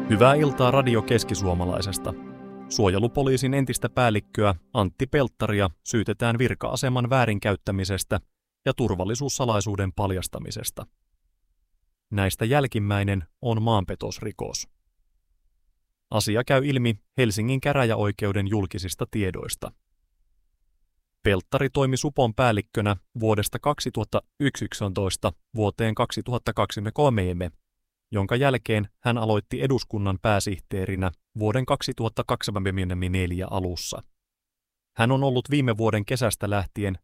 Hyvää iltaa Radio Keski-Suomalaisesta. Suojelupoliisin entistä päällikköä Antti Pelttaria syytetään virka-aseman väärinkäyttämisestä ja turvallisuussalaisuuden paljastamisesta. Näistä jälkimmäinen on maanpetosrikos. Asia käy ilmi Helsingin käräjäoikeuden julkisista tiedoista. Pelttari toimi supon päällikkönä vuodesta 2011 vuoteen 2023, jonka jälkeen hän aloitti eduskunnan pääsihteerinä vuoden 2024 alussa. Hän on ollut viime vuoden kesästä lähtien